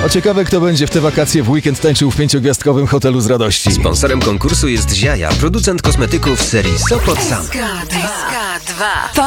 A ciekawe, kto będzie w te wakacje w weekend tańczył w 5-gwiazdkowym hotelu z radości. Sponsorem konkursu jest Ziaja, producent kosmetyków serii Sopot Sam. Polska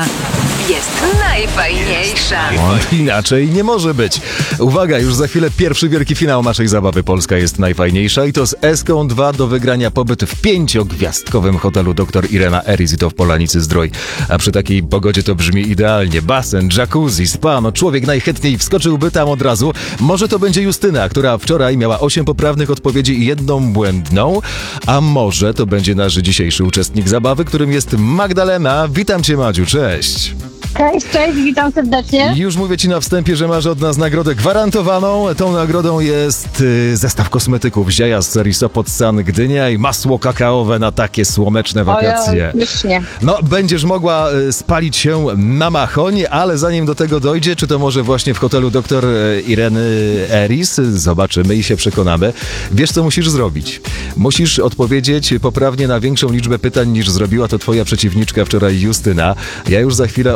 jest najfajniejsza. Inaczej nie może być. Uwaga, już za chwilę pierwszy wielki finał naszej zabawy. Polska jest najfajniejsza i to z Eską 2 do wygrania pobyt w 5-gwiazdkowym hotelu Dr. Irena Eris i to w Polanicy Zdrój. A przy takiej pogodzie to brzmi idealnie. Basen, jacuzzi, spa, no człowiek najchętniej wskoczyłby tam od razu. Może to będzie Justyna, która wczoraj miała 8 poprawnych odpowiedzi i 1 błędną, a może to będzie nasz dzisiejszy uczestnik zabawy, którym jest Magdalena. Witam cię, Madziu, cześć. Cześć, witam serdecznie. Już mówię ci na wstępie, że masz od nas nagrodę gwarantowaną. Tą nagrodą jest zestaw kosmetyków Ziaja z serii Sopot San Gdynia i masło kakaowe na takie słoneczne wakacje. Pysznie. No, będziesz mogła spalić się na machoń, ale zanim do tego dojdzie, czy to może właśnie w hotelu Dr. Ireny Eris? Zobaczymy i się przekonamy. Wiesz, co musisz zrobić? Musisz odpowiedzieć poprawnie na większą liczbę pytań, niż zrobiła to twoja przeciwniczka wczoraj, Justyna. Ja już za chwilę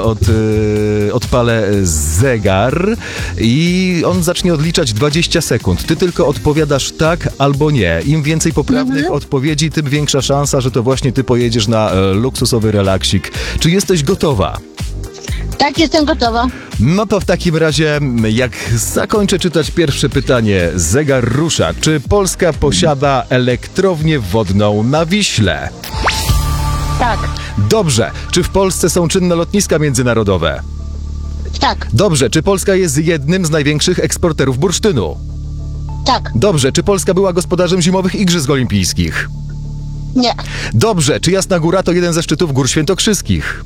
odpalę zegar i on zacznie odliczać 20 sekund. Ty tylko odpowiadasz tak albo nie. Im więcej poprawnych odpowiedzi, tym większa szansa, że to właśnie ty pojedziesz na luksusowy relaksik. Czy jesteś gotowa? Tak, jestem gotowa. No to w takim razie, jak zakończę czytać pierwsze pytanie, zegar rusza. Czy Polska posiada elektrownię wodną na Wiśle? Tak, Dobrze. Czy w Polsce są czynne lotniska międzynarodowe? tak, Dobrze. Czy Polska jest jednym z największych eksporterów bursztynu? tak, Dobrze. Czy Polska była gospodarzem zimowych Igrzysk Olimpijskich? nie, Dobrze. Czy Jasna Góra to jeden ze szczytów gór świętokrzyskich?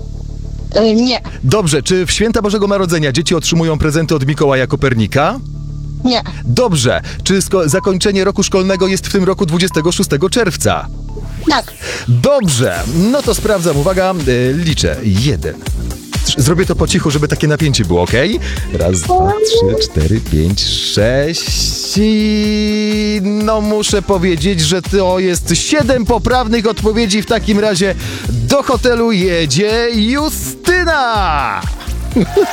nie, Dobrze. Czy w święta Bożego Narodzenia dzieci otrzymują prezenty od Mikołaja Kopernika? nie, Dobrze. Czy zakończenie roku szkolnego jest w tym roku 26 czerwca? tak. Dobrze. No to sprawdzam. Uwaga. Liczę. 1. Zrobię to po cichu, żeby takie napięcie było, ok? Raz, 2, 3, 4, 5, 6 i... No muszę powiedzieć, że to jest 7 poprawnych odpowiedzi. W takim razie do hotelu jedzie Justyna!